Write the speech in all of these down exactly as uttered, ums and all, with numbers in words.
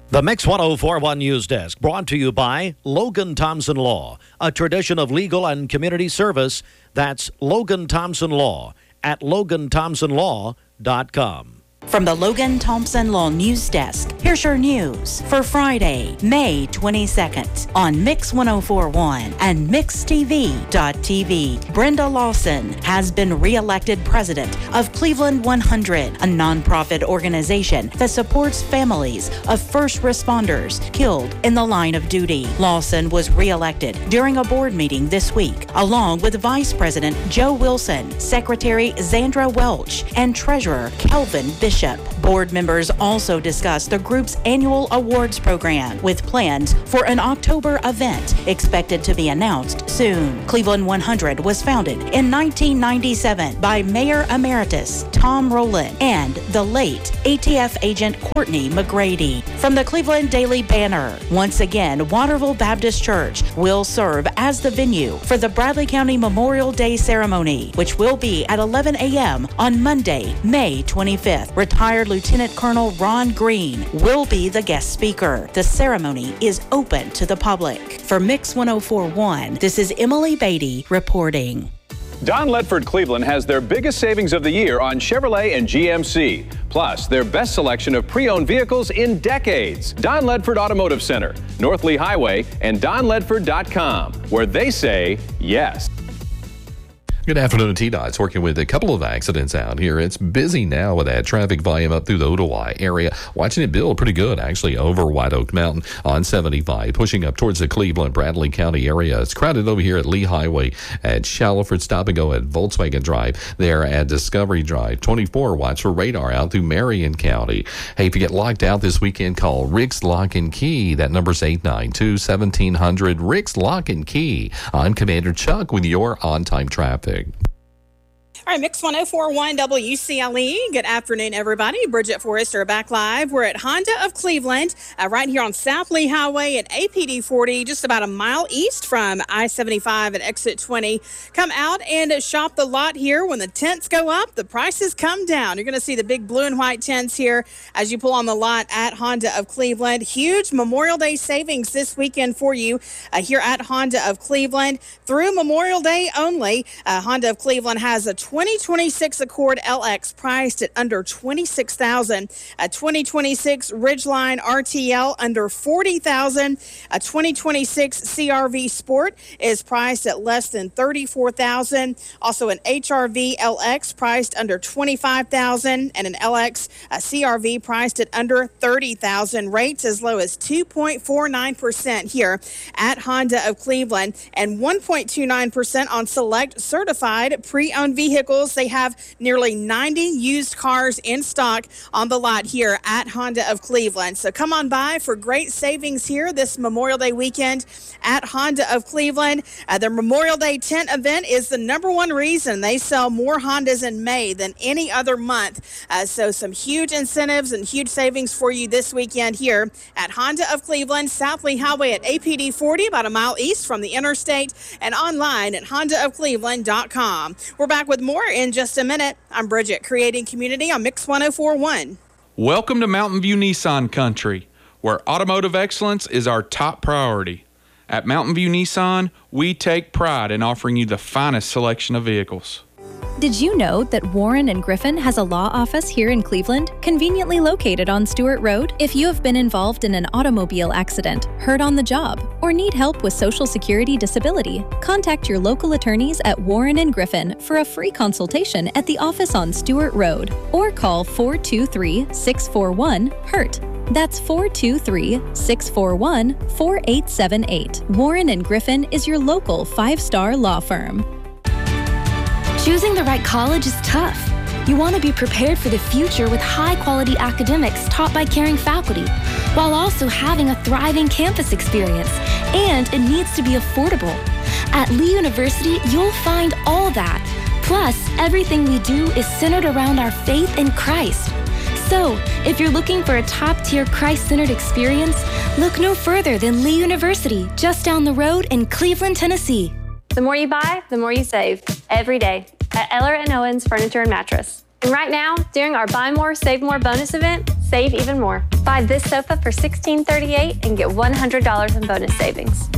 The Mix one oh four one News Desk, brought to you by Logan Thompson Law, a tradition of legal and community service. That's Logan Thompson Law at logan thompson law dot com. From the Logan Thompson Law News Desk, here's your news for Friday, May twenty-second on Mix one oh four one and mix t v dot t v. Brenda Lawson has been reelected president of Cleveland one hundred, a nonprofit organization that supports families of first responders killed in the line of duty. Lawson was reelected during a board meeting this week, along with Vice President Joe Wilson, Secretary Zandra Welch, and Treasurer Kelvin Bishop. Board members also discussed the group's annual awards program with plans for an October event expected to be announced soon. Cleveland one hundred was founded in nineteen ninety-seven by Mayor Emeritus Tom Rowland and the late A T F agent Courtney McGrady. From the Cleveland Daily Banner, once again, Waterville Baptist Church will serve as the venue for the Bradley County Memorial Day ceremony, which will be at eleven a.m. on Monday, May twenty-fifth. Retired Lieutenant Colonel Ron Green will be the guest speaker. The ceremony is open to the public. For Mix one oh four one, this is Emily Beatty reporting. Don Ledford Cleveland has their biggest savings of the year on Chevrolet and G M C, plus their best selection of pre-owned vehicles in decades. Don Ledford Automotive Center, North Lee Highway, and don ledford dot com, where they say yes. Good afternoon, T DOT's working with a couple of accidents out here. It's busy now with that traffic volume up through the Ottawa area. Watching it build pretty good, actually, over White Oak Mountain on seventy-five, pushing up towards the Cleveland, Bradley County area. It's crowded over here at Lee Highway, at Shallowford, stop and go at Volkswagen Drive, there at Discovery Drive. twenty-four, watch for radar out through Marion County. Hey, if you get locked out this weekend, call Rick's Lock and Key. That number's eight nine two, one seven zero zero. Rick's Lock and Key. I'm Commander Chuck with your on-time traffic. All right, Mix one oh four one W C L E. Good afternoon, everybody. Bridget Forrester back live. We're at Honda of Cleveland, uh, right here on South Lee Highway at A P D forty, just about a mile east from I seventy-five at exit twenty. Come out and shop the lot here. When the tents go up, the prices come down. You're going to see the big blue and white tents here as you pull on the lot at Honda of Cleveland. Huge Memorial Day savings this weekend for you uh, here at Honda of Cleveland. Through Memorial Day only, uh, Honda of Cleveland has a twenty twenty-six Accord L X priced at under twenty-six thousand dollars. A twenty twenty-six Ridgeline R T L under forty thousand dollars. A twenty twenty-six C R V Sport is priced at less than thirty-four thousand dollars. Also an H R V L X priced under twenty-five thousand dollars and an L X a C R V priced at under thirty thousand dollars. Rates as low as two point four nine percent here at Honda of Cleveland and one point two nine percent on select certified pre-owned vehicles. They have nearly ninety used cars in stock on the lot here at Honda of Cleveland. So come on by for great savings here this Memorial Day weekend at Honda of Cleveland. Uh, their Memorial Day tent event is the number one reason they sell more Hondas in May than any other month. Uh, so some huge incentives and huge savings for you this weekend here at Honda of Cleveland, South Lee Highway at A P D forty, about a mile east from the interstate, and online at honda of cleveland dot com. We're back with more in just a minute. I'm Bridget, creating community on Mix one oh four one. Welcome to Mountain View Nissan Country, where automotive excellence is our top priority. At Mountain View Nissan, we take pride in offering you the finest selection of vehicles. Did you know that Warren and Griffin has a law office here in Cleveland, conveniently located on Stewart Road? If you have been involved in an automobile accident, hurt on the job, or need help with Social Security disability, contact your local attorneys at Warren and Griffin for a free consultation at the office on Stewart Road, or call four two three, six four one, hurt. That's four two three, six four one, four eight seven eight. Warren and Griffin is your local five-star law firm. Choosing the right college is tough. You want to be prepared for the future with high-quality academics taught by caring faculty, while also having a thriving campus experience, and it needs to be affordable. At Lee University, you'll find all that. Plus, everything we do is centered around our faith in Christ. So, if you're looking for a top-tier Christ-centered experience, look no further than Lee University, just down the road in Cleveland, Tennessee. The more you buy, the more you save, every day, at Eller and Owens Furniture and Mattress. And right now, during our Buy More, Save More bonus event, save even more. Buy this sofa for sixteen thirty-eight and get one hundred dollars in bonus savings.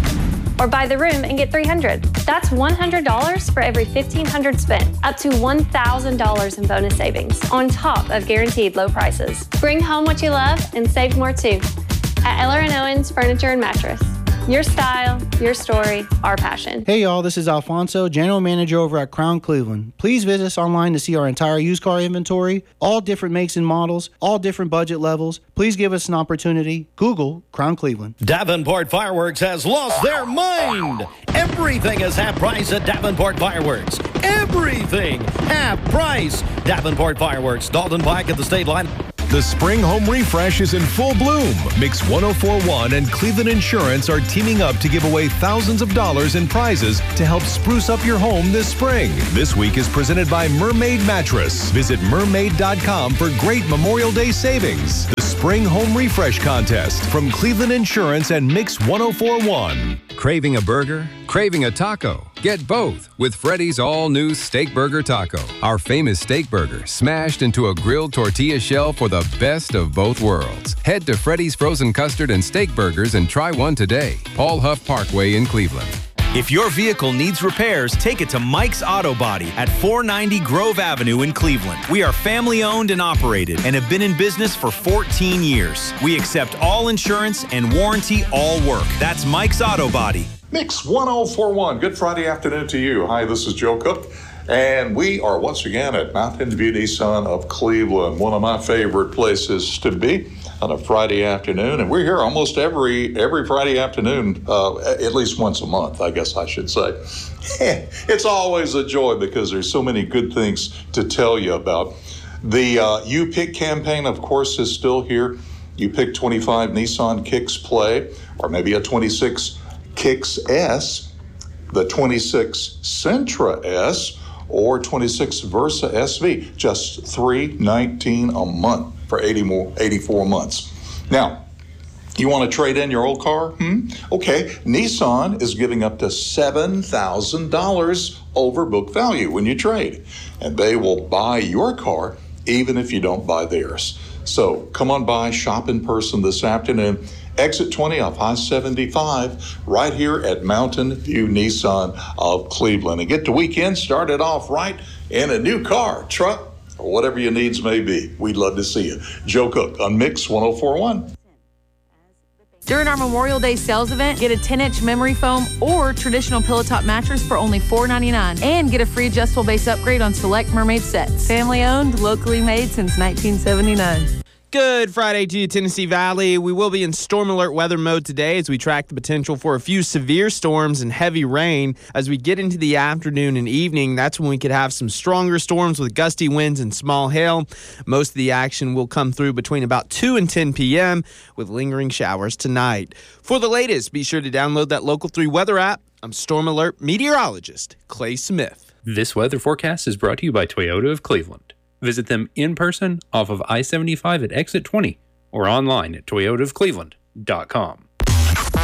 Or buy the room and get three hundred dollars. That's one hundred dollars for every fifteen hundred dollars spent, up to one thousand dollars in bonus savings, on top of guaranteed low prices. Bring home what you love and save more too. At Eller and Owens Furniture and Mattress. Your style, your story, our passion. Hey y'all, this is Alfonso, General Manager over at Crown Cleveland. Please visit us online to see our entire used car inventory, all different makes and models, all different budget levels. Please give us an opportunity. Google Crown Cleveland. Davenport Fireworks has lost their mind. Everything is half price at Davenport Fireworks. Everything half price. Davenport Fireworks, Dalton Pike at the state line. The spring home refresh is in full bloom. Mix one oh four point one and Cleveland Insurance are teaming up to give away thousands of dollars in prizes to help spruce up your home this spring. This week is presented by Mermaid Mattress. Visit mermaid dot com for great Memorial Day savings. The Spring Home Refresh Contest from Cleveland Insurance and Mix one oh four point one. Craving a burger? Craving a taco? Get both with Freddy's all-new Steak Burger Taco. Our famous steak burger smashed into a grilled tortilla shell for the best of both worlds. Head to Freddy's Frozen Custard and Steak Burgers and try one today. Paul Huff Parkway in Cleveland. If your vehicle needs repairs, take it to Mike's Auto Body at four ninety Grove Avenue in Cleveland. We are family owned and operated and have been in business for fourteen years. We accept all insurance and warranty all work. That's Mike's Auto Body. Mix one oh four point one. Good Friday afternoon to you. Hi, this is Joe Cook, and we are once again at Mountain View Nissan of Cleveland, one of my favorite places to be on a Friday afternoon. And we're here almost every every Friday afternoon, uh, at least once a month, I guess I should say. It's always a joy because there's so many good things to tell you about. The uh, You Pick campaign, of course, is still here. You pick twenty-five Nissan Kicks Play, or maybe a twenty-six Kicks S, the twenty-six Sentra S, or twenty-six Versa S V, just three hundred nineteen dollars a month for eighty more, eighty-four months. Now, you want to trade in your old car? Hmm? Okay, Nissan is giving up to seven thousand dollars over book value when you trade, and they will buy your car even if you don't buy theirs. So come on by, shop in person this afternoon. Exit twenty off I seventy-five, right here at Mountain View Nissan of Cleveland. And get the weekend started off right in a new car, truck, or whatever your needs may be. We'd love to see you. Joe Cook on Mix one oh four point one. During our Memorial Day sales event, get a ten-inch memory foam or traditional pillow top mattress for only four ninety-nine, and get a free adjustable base upgrade on select Mermaid sets. Family owned, locally made since nineteen seventy-nine. Good Friday to you, Tennessee Valley. We will be in storm alert weather mode today as we track the potential for a few severe storms and heavy rain. As we get into the afternoon and evening, that's when we could have some stronger storms with gusty winds and small hail. Most of the action will come through between about two and ten p.m. with lingering showers tonight. For the latest, be sure to download that Local three weather app. I'm Storm Alert meteorologist Clay Smith. This weather forecast is brought to you by Toyota of Cleveland. Visit them in person off of I seventy-five at exit twenty or online at toyota of cleveland dot com.